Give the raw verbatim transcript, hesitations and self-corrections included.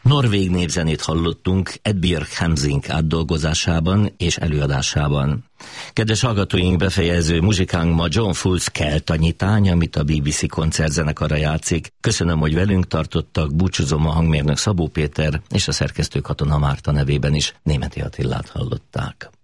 Norvég népzenét hallottunk Eadbjørg Hamsing átdolgozásában és előadásában. Kedves hallgatóink, befejező muzsikánk ma John Fools Kelta nyitány, amit a bé bé cé koncertzenekara játszik. Köszönöm, hogy velünk tartottak, búcsúzom a hangmérnök Szabó Péter és a szerkesztő Katona Márta nevében is. Németi Attilát hallották.